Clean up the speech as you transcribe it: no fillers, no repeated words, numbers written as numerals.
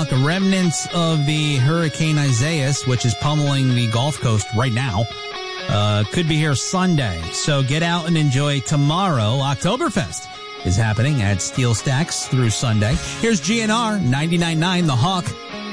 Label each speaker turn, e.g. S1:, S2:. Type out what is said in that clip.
S1: o'clock, remnants of the Hurricane Isaias, which is pummeling the Gulf Coast right now, could be here Sunday. So get out and enjoy tomorrow. Oktoberfest is happening at Steel Stacks through Sunday. Here's GNR 99.9 The Hawk.